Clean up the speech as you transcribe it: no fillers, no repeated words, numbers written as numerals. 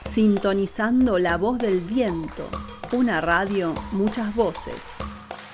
sintonizando La Voz del Viento, una radio, muchas voces.